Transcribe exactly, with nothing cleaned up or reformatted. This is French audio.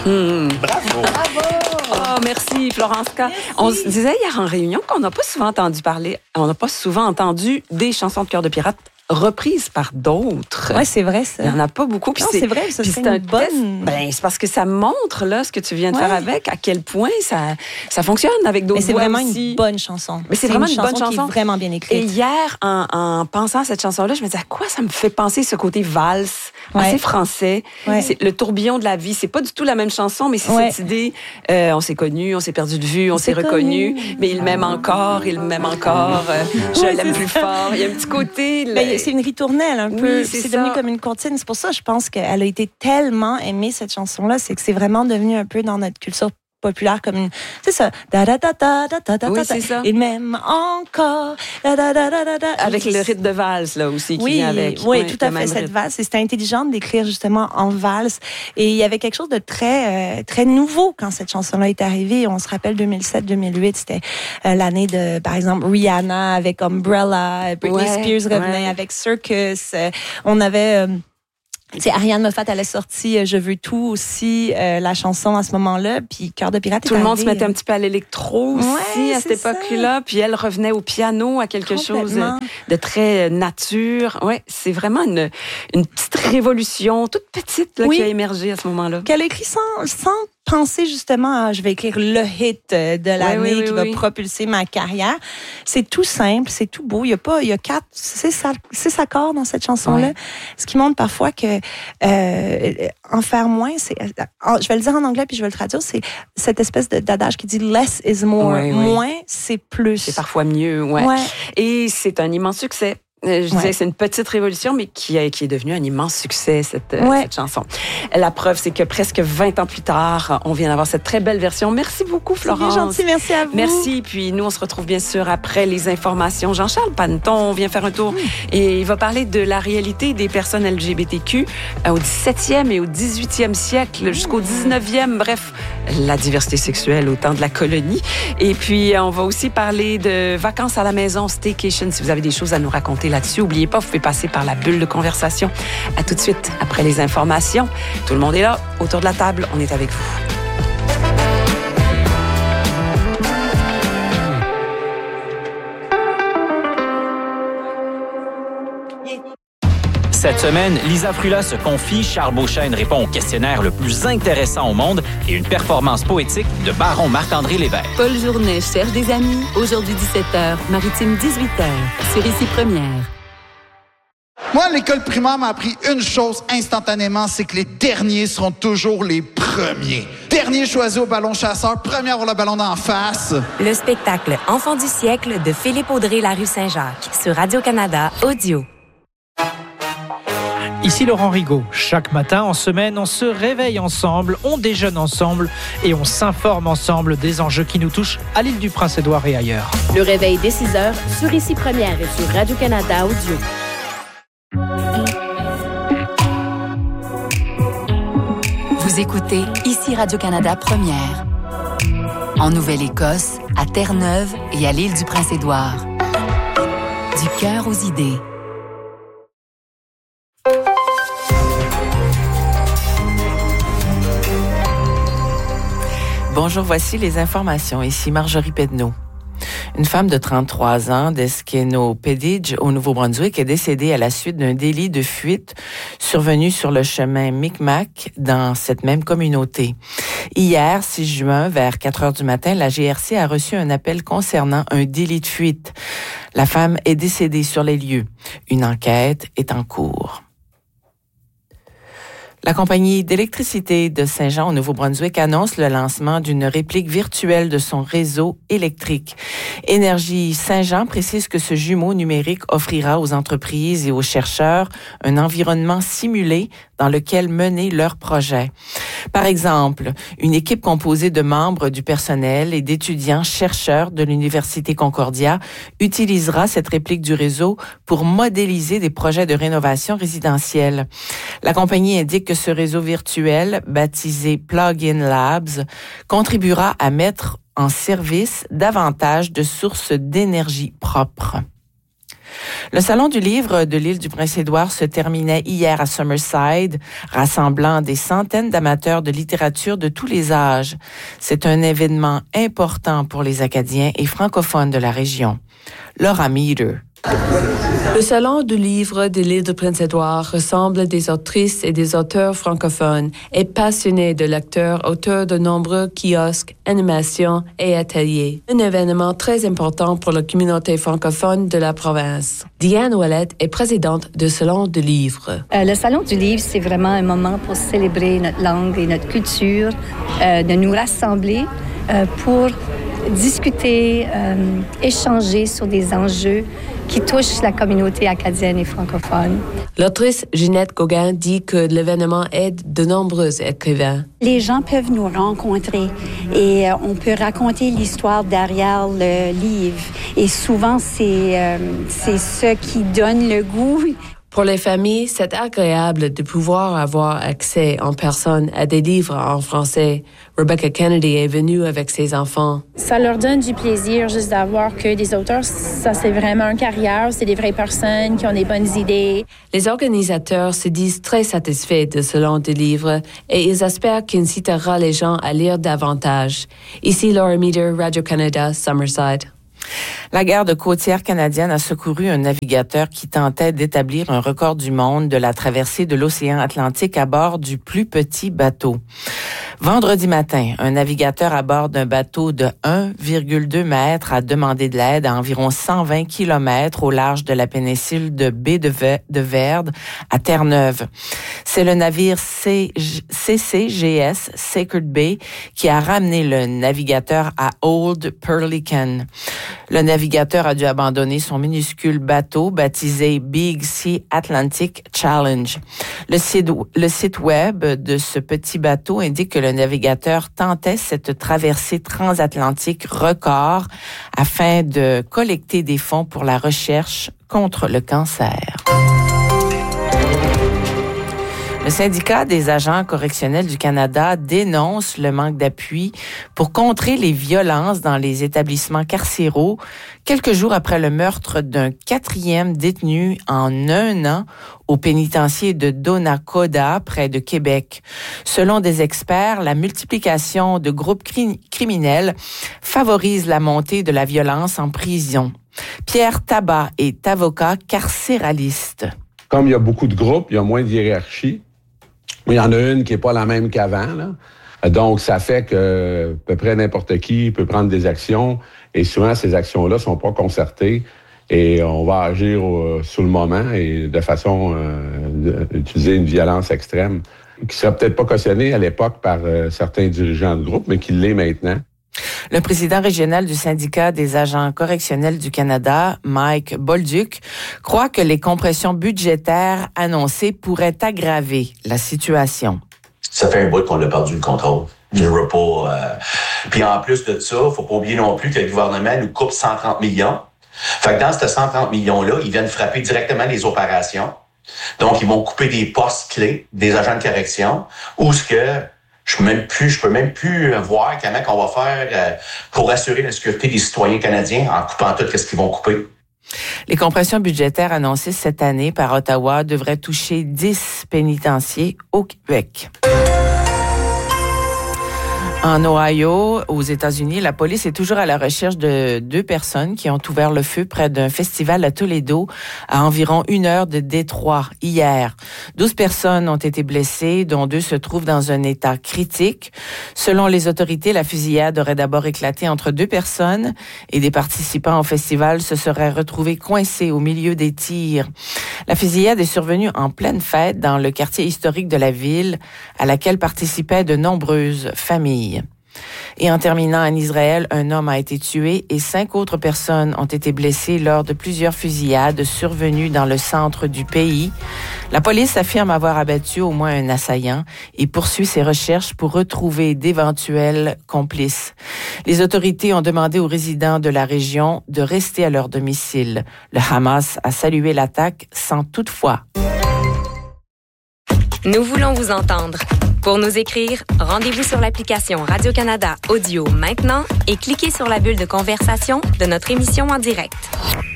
Mmh. Bravo! Bravo! Oh, merci, Florence K. Merci. On se disait hier en réunion qu'on n'a pas souvent entendu parler, on n'a pas souvent entendu des chansons de Cœur de Pirate reprises par d'autres. Oui, c'est vrai, ça. Il n'y en a pas beaucoup. Non, c'est, c'est vrai, ça c'est une bonne... Test. Ben, c'est parce que ça montre, là, ce que tu viens de ouais. faire avec, à quel point ça, ça fonctionne avec d'autres voix. Mais c'est voix vraiment aussi. une bonne chanson. Mais c'est, c'est vraiment une, une bonne chanson. Qui est vraiment bien écrite. Et hier, en, en pensant à cette chanson-là, je me disais, à quoi ça me fait penser ce côté valse, ouais. assez français. Ouais. C'est le tourbillon de la vie. C'est pas du tout la même chanson, mais c'est ouais. cette idée, euh, on s'est connus, on s'est perdu de vue, on, on s'est reconnus, mais il m'aime encore, il m'aime encore, euh, je ouais, l'aime plus ça. Fort. Il y a un petit côté... Ben, le... C'est une ritournelle. Un peu, oui, c'est, c'est devenu comme une comptine. C'est pour ça, je pense qu'elle a été tellement aimée, cette chanson-là. C'est que c'est vraiment devenu un peu dans notre culture populaire comme une... C'est ça. Da, da, da, da, da, da, da, oui, c'est ça. Et même encore... Da, da, da, da, da, da. Avec le rythme de valse, là, aussi, qui oui, vient avec. Oui, ouais, tout à fait, cette valse. Et c'était intelligent de l'écrire, justement, en valse. Et il y avait quelque chose de très, euh, très nouveau quand cette chanson-là est arrivée. On se rappelle deux mille sept deux mille huit, c'était euh, l'année de, par exemple, Rihanna avec Umbrella, Britney ouais, Spears revenait ouais. avec Circus. Euh, on avait... Euh, C'est Ariane Moffat, elle a sorti euh, Je veux tout aussi, euh, la chanson à ce moment-là, puis Cœur de Pirate. Tout le monde se mettait un petit peu à l'électro aussi ouais, à cette époque-là, puis elle revenait au piano à quelque chose de très nature. Ouais, c'est vraiment une, une petite révolution, toute petite, là, oui. qui a émergé à ce moment-là. Qu'elle a écrit sans, sans penser justement à je vais écrire le hit de l'année oui, oui, oui, qui oui. va propulser ma carrière. C'est tout simple, c'est tout beau. Il y a pas, il y a quatre, six, six accords dans cette chanson-là, ouais. ce qui montre parfois que euh, en faire moins, c'est, je vais le dire en anglais puis je vais le traduire, c'est cette espèce de, d'adage qui dit less is more, oui, oui. moins c'est plus. C'est parfois mieux, ouais. ouais. Et c'est un immense succès. Je disais ouais. c'est une petite révolution, mais qui, a, qui est devenue un immense succès, cette, ouais. cette chanson. La preuve, c'est que presque vingt ans plus tard, on vient d'avoir cette très belle version. Merci beaucoup, Florence. C'est bien gentil, merci à vous. Merci. Puis nous, on se retrouve bien sûr après les informations. Jean-Charles Panneton vient faire un tour mmh. et il va parler de la réalité des personnes L G B T Q au dix-septième et au dix-huitième siècle, jusqu'au dix-neuvième. Bref, la diversité sexuelle au temps de la colonie. Et puis, on va aussi parler de vacances à la maison, staycation, si vous avez des choses à nous raconter là-dessus. N'oubliez pas, vous pouvez passer par la bulle de conversation. À tout de suite, après les informations. Tout le monde est là, autour de la table, on est avec vous. Cette semaine, Lisa Frula se confie, Charles Beauchesne répond au questionnaire le plus intéressant au monde et une performance poétique de baron Marc-André Lévesque. Paul Journet cherche des amis. Aujourd'hui dix-sept heures, Maritime dix-huit heures, sur Ici Première. Moi, l'école primaire m'a appris une chose instantanément, c'est que les derniers seront toujours les premiers. Dernier choisi au ballon chasseur, premier à avoir le ballon d'en face. Le spectacle Enfant du siècle de Philippe Audrey La Rue Saint-Jacques sur Radio-Canada Audio. Ici Laurent Rigaud. Chaque matin, en semaine, on se réveille ensemble, on déjeune ensemble et on s'informe ensemble des enjeux qui nous touchent à l'île du Prince-Édouard et ailleurs. Le réveil dès six heures sur Ici Première et sur Radio-Canada Audio. Vous écoutez Ici Radio-Canada Première. En Nouvelle-Écosse, à Terre-Neuve et à l'île du Prince-Édouard. Du cœur aux idées. Bonjour, voici les informations. Ici Marjorie Pedneau. Une femme de trente-trois ans d'Eskeno Pedidge au Nouveau-Brunswick est décédée à la suite d'un délit de fuite survenu sur le chemin Micmac dans cette même communauté. Hier, six juin, vers quatre heures du matin, la G R C a reçu un appel concernant un délit de fuite. La femme est décédée sur les lieux. Une enquête est en cours. La compagnie d'électricité de Saint-Jean au Nouveau-Brunswick annonce le lancement d'une réplique virtuelle de son réseau électrique. Énergie Saint-Jean précise que ce jumeau numérique offrira aux entreprises et aux chercheurs un environnement simulé dans lequel mener leurs projets. Par exemple, une équipe composée de membres du personnel et d'étudiants chercheurs de l'Université Concordia utilisera cette réplique du réseau pour modéliser des projets de rénovation résidentielle. La compagnie indique que ce réseau virtuel, baptisé Plug-in Labs, contribuera à mettre en service davantage de sources d'énergie propres. Le Salon du livre de l'île du Prince-Édouard se terminait hier à Summerside, rassemblant des centaines d'amateurs de littérature de tous les âges. C'est un événement important pour les Acadiens et francophones de la région. Laura Meeder. Le Salon du livre de l'île de Prince-Édouard rassemble des autrices et des auteurs francophones et passionnés de lecteurs, auteurs de nombreux kiosques, animations et ateliers. Un événement très important pour la communauté francophone de la province. Diane Ouellette est présidente du Salon du livre. Euh, le Salon du livre, c'est vraiment un moment pour célébrer notre langue et notre culture, euh, de nous rassembler euh, pour discuter, euh, échanger sur des enjeux qui touchent la communauté acadienne et francophone. L'autrice Ginette Gauguin dit que l'événement aide de nombreux écrivains. Les gens peuvent nous rencontrer et euh, on peut raconter l'histoire derrière le livre. Et souvent, c'est, euh, c'est ce qui donne le goût. Pour les familles, c'est agréable de pouvoir avoir accès en personne à des livres en français. Rebecca Kennedy est venue avec ses enfants. Ça leur donne du plaisir juste d'avoir que des auteurs. Ça, c'est vraiment une carrière. C'est des vraies personnes qui ont des bonnes idées. Les organisateurs se disent très satisfaits de ce Salon du livre et ils espèrent qu'il incitera les gens à lire davantage. Ici Laura Meeder, Radio-Canada, Summerside. La garde côtière canadienne a secouru un navigateur qui tentait d'établir un record du monde de la traversée de l'océan Atlantique à bord du plus petit bateau. Vendredi matin, un navigateur à bord d'un bateau de un virgule deux mètres a demandé de l'aide à environ cent vingt kilomètres au large de la péninsule de baie de, Ve- de Verde à Terre-Neuve. C'est le navire C C G S Sacred Bay qui a ramené le navigateur à Old Pelican. Le navigateur a dû abandonner son minuscule bateau baptisé Big Sea Atlantic Challenge. Le site, le site web de ce petit bateau indique que le navigateur tentait cette traversée transatlantique record afin de collecter des fonds pour la recherche contre le cancer. Le syndicat des agents correctionnels du Canada dénonce le manque d'appui pour contrer les violences dans les établissements carcéraux quelques jours après le meurtre d'un quatrième détenu en un an au pénitencier de Donnacona, près de Québec. Selon des experts, la multiplication de groupes cri- criminels favorise la montée de la violence en prison. Pierre Tabat est avocat carcéraliste. Comme il y a beaucoup de groupes, il y a moins de hiérarchie. Il y en a une qui n'est pas la même qu'avant, là. Donc, ça fait que à peu près n'importe qui peut prendre des actions et souvent, ces actions-là ne sont pas concertées et on va agir au, sur le moment et de façon euh, d'utiliser une violence extrême qui ne serait peut-être pas cautionnée à l'époque par euh, certains dirigeants de groupe, mais qui l'est maintenant. Le président régional du syndicat des agents correctionnels du Canada, Mike Bolduc, croit que les compressions budgétaires annoncées pourraient aggraver la situation. Ça fait un bout qu'on a perdu le contrôle. Du repos. Euh... Puis en plus de ça, faut pas oublier non plus que le gouvernement nous coupe cent trente millions. Fait que dans ces cent trente millions-là, ils viennent frapper directement les opérations. Donc, ils vont couper des postes clés des agents de correction ou ce que Je peux même plus, je peux même plus voir comment on va faire euh, pour assurer la sécurité des citoyens canadiens en coupant tout ce qu'ils vont couper. Les compressions budgétaires annoncées cette année par Ottawa devraient toucher dix pénitenciers au Québec. En Ohio, aux États-Unis, la police est toujours à la recherche de deux personnes qui ont ouvert le feu près d'un festival à Toledo à environ une heure de Détroit hier. Douze personnes ont été blessées, dont deux se trouvent dans un état critique. Selon les autorités, la fusillade aurait d'abord éclaté entre deux personnes et des participants au festival se seraient retrouvés coincés au milieu des tirs. La fusillade est survenue en pleine fête dans le quartier historique de la ville à laquelle participaient de nombreuses familles. Et en terminant en Israël, un homme a été tué et cinq autres personnes ont été blessées lors de plusieurs fusillades survenues dans le centre du pays. La police affirme avoir abattu au moins un assaillant et poursuit ses recherches pour retrouver d'éventuels complices. Les autorités ont demandé aux résidents de la région de rester à leur domicile. Le Hamas a salué l'attaque sans toutefois. Nous voulons vous entendre. Pour nous écrire, rendez-vous sur l'application Radio-Canada Audio maintenant et cliquez sur la bulle de conversation de notre émission en direct.